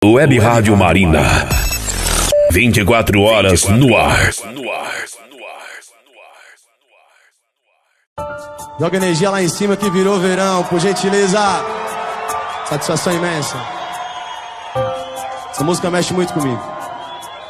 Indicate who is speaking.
Speaker 1: Web Rádio Marina. 24 horas no ar.
Speaker 2: Joga energia lá em cima que virou verão, por gentileza. Satisfação imensa. Essa música mexe muito comigo.